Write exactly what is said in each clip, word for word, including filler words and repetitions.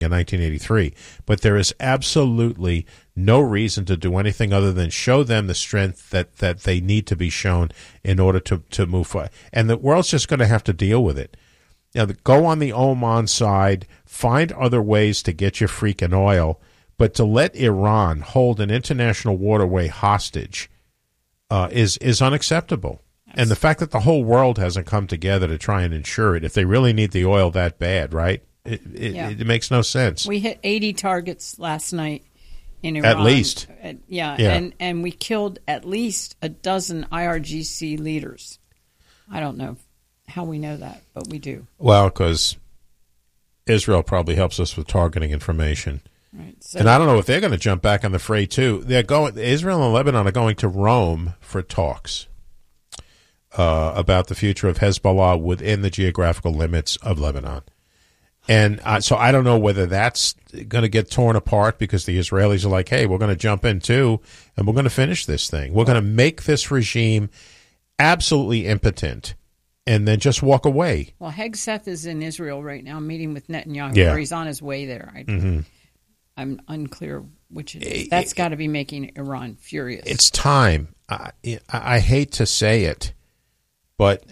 in nineteen eighty-three. But there is absolutely no reason to do anything other than show them the strength that, that they need to be shown in order to, to move forward. And the world's just going to have to deal with it. You know, go on the Oman side, find other ways to get your freaking oil, but to let Iran hold an international waterway hostage uh, is is unacceptable. Yes. And the fact that the whole world hasn't come together to try and ensure it, if they really need the oil that bad, right? It, it, yeah. it, it makes no sense. We hit eighty targets last night in Iran. At least. Uh, yeah, yeah. And, and we killed at least a dozen I R G C leaders. I don't know how we know that, but we do. Well, because Israel probably helps us with targeting information. Right. So, and I don't know if they're going to jump back on the fray, too. They're going. Israel and Lebanon are going to Rome for talks uh, about the future of Hezbollah within the geographical limits of Lebanon. And uh, so I don't know whether that's going to get torn apart because the Israelis are like, hey, we're going to jump in, too, and we're going to finish this thing. We're going to make this regime absolutely impotent and then just walk away. Well, Hegseth is in Israel right now meeting with Netanyahu, yeah. or he's on his way there. I, mm-hmm. I'm unclear which it is. That's got to be making Iran furious. It's time. I, I hate to say it, but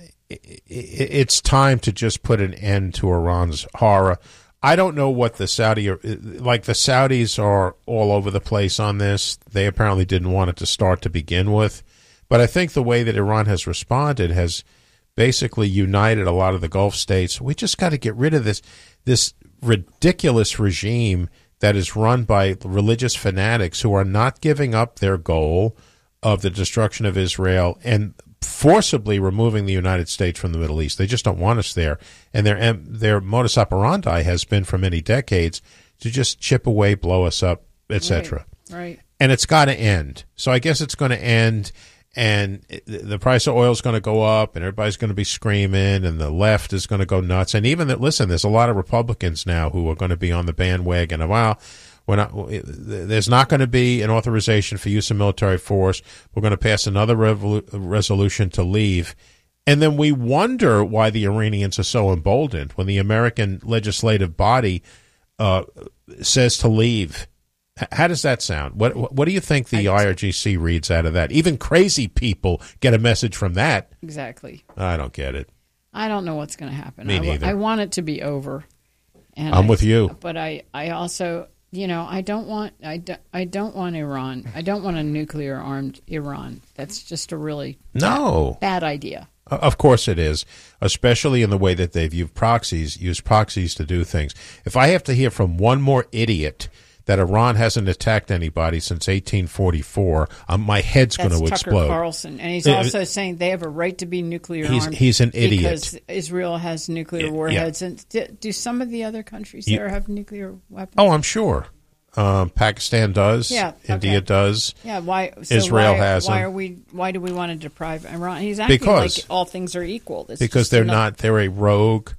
it's time to just put an end to Iran's horror. I don't know what the Saudi, like the Saudis are all over the place on this. They apparently didn't want it to start to begin with. But I think the way that Iran has responded has basically united a lot of the Gulf states. We just got to get rid of this, this ridiculous regime that is run by religious fanatics who are not giving up their goal of the destruction of Israel and forcibly removing the United States from the Middle East. They just don't want us there. And their their modus operandi has been for many decades to just chip away, blow us up, et cetera. Right, right. And it's got to end. So I guess it's going to end, and the price of oil is going to go up, and everybody's going to be screaming, and the left is going to go nuts. And even that, listen, there's a lot of Republicans now who are going to be on the bandwagon of, well, We're not, there's not going to be an authorization for use of military force. We're going to pass another revolu- resolution to leave. And then we wonder why the Iranians are so emboldened when the American legislative body uh, says to leave. H- how does that sound? What What do you think the I R G C reads out of that? Even crazy people get a message from that. Exactly. I don't get it. I don't know what's going to happen. Me neither. I, I want it to be over. And I'm I, with you. But I, I also... You know, I don't want I, do, I don't want Iran. I don't want a nuclear armed Iran. That's just a really no bad, bad idea. Of course it is, especially in the way that they've used proxies, used proxies to do things. If I have to hear from one more idiot that Iran hasn't attacked anybody since eighteen forty-four, um, my head's going to explode. Tucker Carlson, and he's also uh, saying they have a right to be nuclear he's, armed. He's an idiot because Israel has nuclear warheads, yeah. and do, do some of the other countries you, there have nuclear weapons? Oh, I'm sure. Um, Pakistan does. Yeah, India okay. does. Yeah, why? So Israel why, has Why them. are we? Why do we want to deprive Iran? He's acting because, like all things are equal. It's because they're enough. not. They're a rogue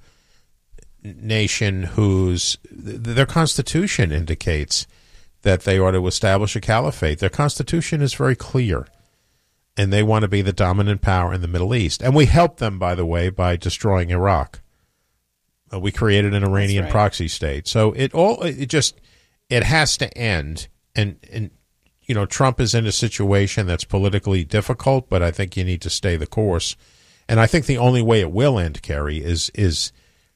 nation whose their constitution indicates that they ought to establish a caliphate. Their constitution is very clear, and they want to be the dominant power in the Middle East. And we helped them, by the way, by destroying Iraq. Uh, we created an Iranian right. proxy state. So it all it just it has to end. And and you know, Trump is in a situation that's politically difficult, but I think you need to stay the course. And I think the only way it will end, Kerry, is is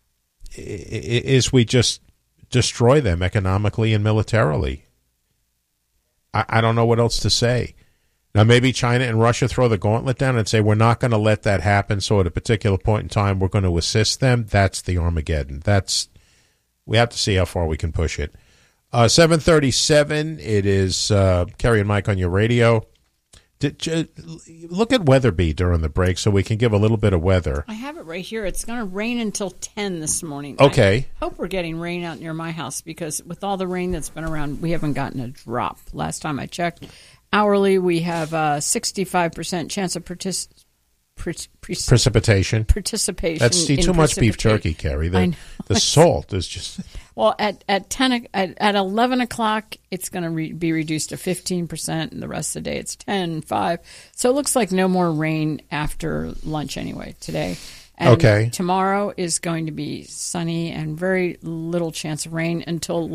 is we just destroy them economically and militarily. I, I don't know what else to say. Now, maybe China and Russia throw the gauntlet down and say, we're not going to let that happen, so at a particular point in time, we're going to assist them. That's the Armageddon. That's we have to see how far we can push it. Uh, seven thirty-seven, it is uh, Kerry and Mike on your radio. Did, uh, look at Weatherby during the break so we can give a little bit of weather. I have it right here. It's going to rain until ten this morning. Okay. I hope we're getting rain out near my house because with all the rain that's been around, we haven't gotten a drop. Last time I checked, hourly we have a sixty-five percent chance of partic- pre- pre- precipitation. Participation. That's too much beef jerky, Kerry. The, the salt is just... Well, at at ten at, at eleven o'clock, it's going to re- be reduced to fifteen percent, and the rest of the day it's ten, five. So it looks like no more rain after lunch anyway today. And Okay. tomorrow is going to be sunny and very little chance of rain until